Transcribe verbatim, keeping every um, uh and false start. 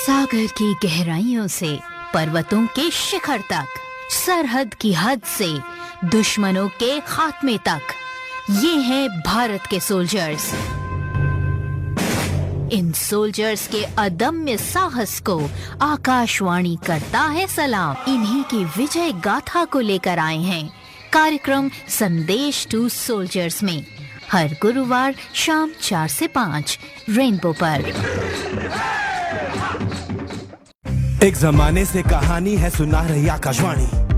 सागर की गहराइयों से पर्वतों के शिखर तक, सरहद की हद से दुश्मनों के खात्मे तक, ये हैं भारत के सोल्जर्स। इन सोल्जर्स के अदम्य साहस को आकाशवाणी करता है सलाम। इन्हीं की विजय गाथा को लेकर आए हैं कार्यक्रम संदेश टू सोल्जर्स में, हर गुरुवार शाम चार से पाँच रेनबो पर। एक जमाने से कहानी है सुना रही आकाशवाणी,